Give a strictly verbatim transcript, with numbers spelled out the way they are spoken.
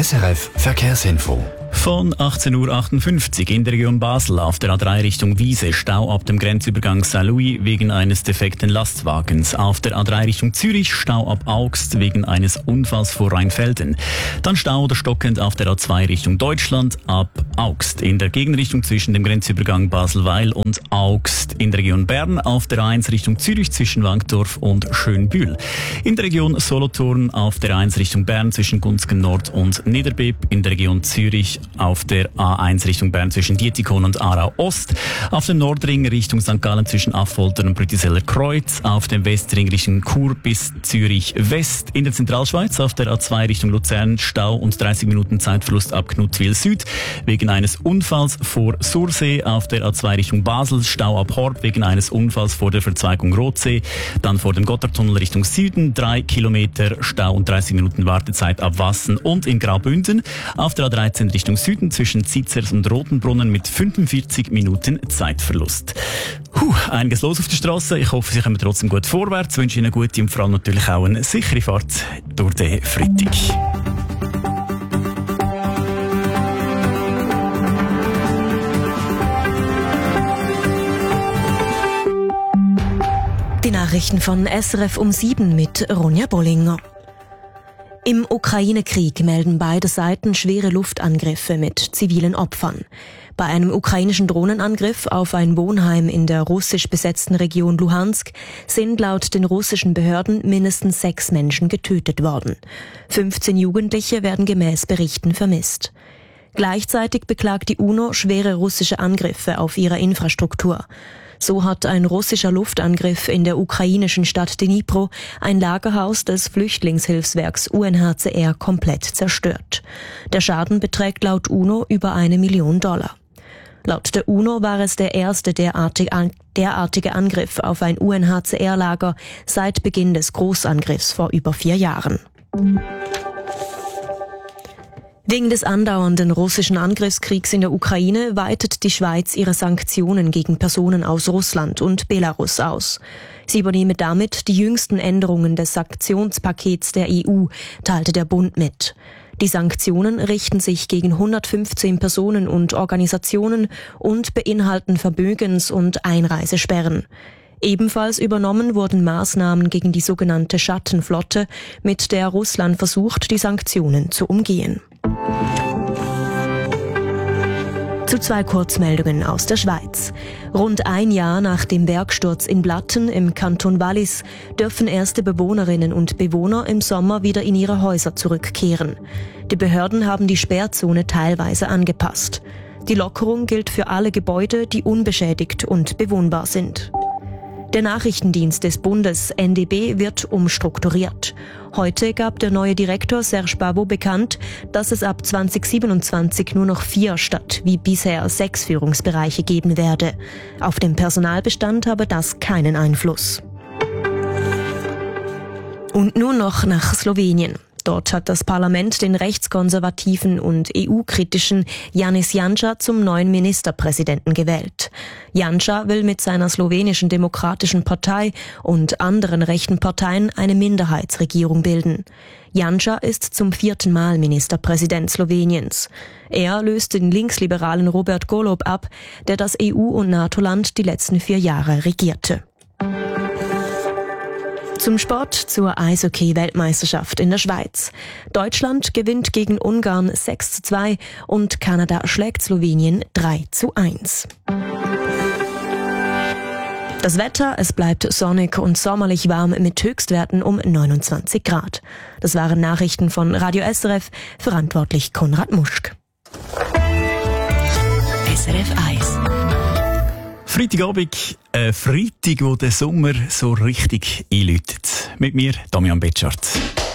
S R F Verkehrsinfo. Von achtzehn Uhr achtundfünfzig in der Region Basel auf der A drei Richtung Wiese, Stau ab dem Grenzübergang Saint-Louis wegen eines defekten Lastwagens. Auf der A drei Richtung Zürich, Stau ab Augst wegen eines Unfalls vor Rheinfelden. Dann Stau oder stockend auf der A zwei Richtung Deutschland ab Augst. In der Gegenrichtung zwischen dem Grenzübergang Basel-Weil und Augst. In der Region Bern auf der A eins Richtung Zürich zwischen Wankdorf und Schönbühl. In der Region Solothurn auf der A eins Richtung Bern zwischen Gunzgen Nord und Niederbipp. In der Region Zürich auf der A eins Richtung Bern zwischen Dietikon und Aarau Ost, auf dem Nordring Richtung Sankt Gallen zwischen Affoltern und Brütiseller Kreuz, auf dem Westring Richtung Chur bis Zürich West, in der Zentralschweiz auf der A zwei Richtung Luzern Stau und dreißig Minuten Zeitverlust ab Knutzwil Süd wegen eines Unfalls vor Sursee, auf der A zwei Richtung Basel Stau ab Horb wegen eines Unfalls vor der Verzweigung Rotsee, dann vor dem Gotthardtunnel Richtung Süden drei Kilometer Stau und dreißig Minuten Wartezeit ab Wassen und in Graubünden, auf der A dreizehn Richtung Süden zwischen Zizers und Rotenbrunnen mit fünfundvierzig Minuten Zeitverlust. Puh, einiges los auf der Straße. Ich hoffe, Sie kommen trotzdem gut vorwärts. Ich wünsche Ihnen eine gute und vor allem natürlich auch eine sichere Fahrt durch den Freitag. Die Nachrichten von S R F um sieben mit Ronja Bollinger. Im Ukraine-Krieg melden beide Seiten schwere Luftangriffe mit zivilen Opfern. Bei einem ukrainischen Drohnenangriff auf ein Wohnheim in der russisch besetzten Region Luhansk sind laut den russischen Behörden mindestens sechs Menschen getötet worden. fünfzehn Jugendliche werden gemäß Berichten vermisst. Gleichzeitig beklagt die UNO schwere russische Angriffe auf ihre Infrastruktur. So hat ein russischer Luftangriff in der ukrainischen Stadt Dnipro ein Lagerhaus des Flüchtlingshilfswerks U N H C R komplett zerstört. Der Schaden beträgt laut UNO über eine Million Dollar. Laut der UNO war es der erste derartige, derartige Angriff auf ein U N H C R-Lager seit Beginn des Großangriffs vor über vier Jahren. Wegen des andauernden russischen Angriffskriegs in der Ukraine weitet die Schweiz ihre Sanktionen gegen Personen aus Russland und Belarus aus. Sie übernehme damit die jüngsten Änderungen des Sanktionspakets der E U, teilte der Bund mit. Die Sanktionen richten sich gegen hundertfünfzehn Personen und Organisationen und beinhalten Vermögens- und Einreisesperren. Ebenfalls übernommen wurden Maßnahmen gegen die sogenannte Schattenflotte, mit der Russland versucht, die Sanktionen zu umgehen. Zu zwei Kurzmeldungen aus der Schweiz. Rund ein Jahr nach dem Bergsturz in Blatten im Kanton Wallis dürfen erste Bewohnerinnen und Bewohner im Sommer wieder in ihre Häuser zurückkehren. Die Behörden haben die Sperrzone teilweise angepasst. Die Lockerung gilt für alle Gebäude, die unbeschädigt und bewohnbar sind. Der Nachrichtendienst des Bundes N D B wird umstrukturiert. Heute gab der neue Direktor Serge Bavot bekannt, dass es ab zwanzig siebenundzwanzig nur noch vier statt wie bisher sechs Führungsbereiche geben werde. Auf den Personalbestand habe das keinen Einfluss. Und nun noch nach Slowenien. Dort hat das Parlament den rechtskonservativen und E U-kritischen Janez Janša zum neuen Ministerpräsidenten gewählt. Janša will mit seiner slowenischen Demokratischen Partei und anderen rechten Parteien eine Minderheitsregierung bilden. Janša ist zum vierten Mal Ministerpräsident Sloweniens. Er löst den linksliberalen Robert Golob ab, der das E U- und NATO-Land die letzten vier Jahre regierte. Zum Sport, zur Eishockey-Weltmeisterschaft in der Schweiz. Deutschland gewinnt gegen Ungarn sechs zu zwei und Kanada schlägt Slowenien drei zu eins. Das Wetter, es bleibt sonnig und sommerlich warm mit Höchstwerten um neunundzwanzig Grad. Das waren Nachrichten von Radio S R F, verantwortlich Konrad Muschk. S R F eins. Freitagabend, ein Freitag, wo der Sommer so richtig einläutet. Mit mir, Damian Betschart.